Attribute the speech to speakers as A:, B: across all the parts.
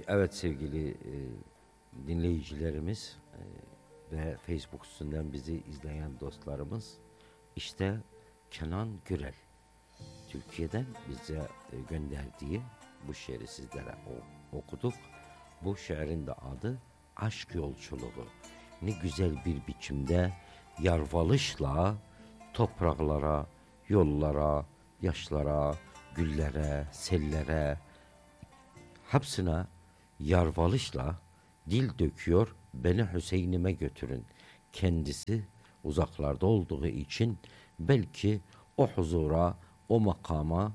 A: Evet sevgili dinleyicilerimiz ve Facebook üstünden bizi izleyen dostlarımız, işte Kenan Gürel Türkiye'den bize gönderdiği bu şiiri sizlere okuduk. Bu şiirin de adı Aşk Yolculuğu. Ne güzel bir biçimde yarvalışla topraklara, yollara, yaşlara, güllere, sellere, hepsine yarvalışla dil döküyor, beni Hüseyin'ime götürün. Kendisi uzaklarda olduğu için belki o huzura, o makama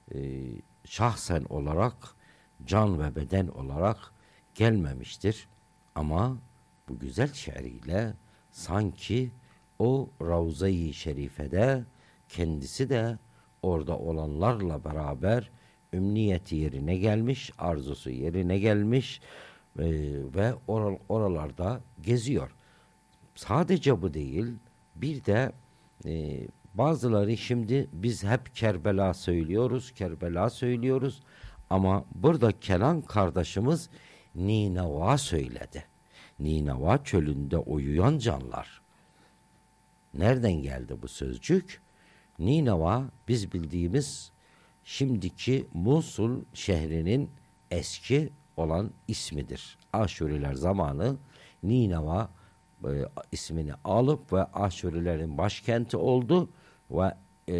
A: şahsen olarak, can ve beden olarak gelmemiştir. Ama bu güzel şiiriyle sanki o Ravza-i Şerife'de kendisi de orada olanlarla beraber ümniyeti yerine gelmiş, arzusu yerine gelmiş ve oralarda geziyor. Sadece bu değil, bir de bazıları şimdi biz hep Kerbela söylüyoruz, Kerbela söylüyoruz ama burada Kenan kardeşimiz Nineva söyledi. Nineva çölünde uyuyan canlar. Nereden geldi bu sözcük? Nineva biz bildiğimiz şimdiki Musul şehrinin eski olan ismidir. Aşuriler zamanı Nineva ismini alıp ve Aşurilerin başkenti oldu ve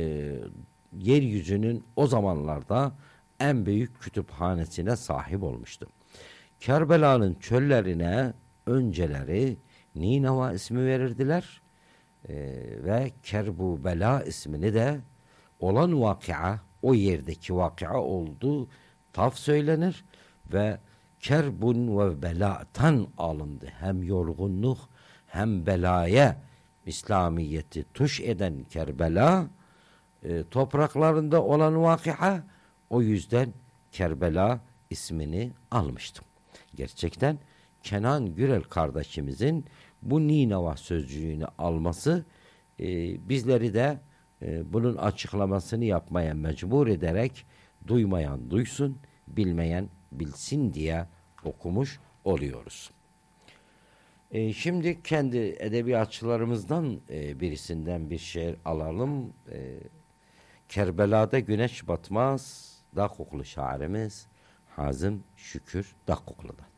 A: yeryüzünün o zamanlarda en büyük kütüphanesine sahip olmuştu. Kerbela'nın çöllerine önceleri Nineva ismi verirdiler ve Kerbubela ismini de olan vakıa, o yerdeki vakıa olduğu taf söylenir ve kerbun ve bela'tan alındı. Hem yorgunluk hem belaya İslamiyeti tuş eden Kerbela topraklarında olan vakıa, o yüzden Kerbela ismini almıştım. Gerçekten Kenan Gürel kardeşimizin bu Nineva sözcüğünü alması bizleri de bunun açıklamasını yapmaya mecbur ederek duymayan duysun, bilmeyen bilsin diye okumuş oluyoruz. Şimdi kendi edebiyatçılarımızdan birisinden bir şiir alalım. Kerbela'da güneş batmaz, dağ kokulu şairimiz Hazım Şükür Dağkoklu'dan.